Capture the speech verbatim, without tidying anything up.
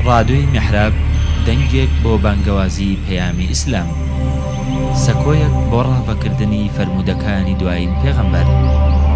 ڕادۆی میحراب دەنگێک بۆ بانگەوازی پەیامی ئیسلام، سەکۆیەک بۆ ڕابەکردنی فەرمودەکانی دوایین پێغەمبەر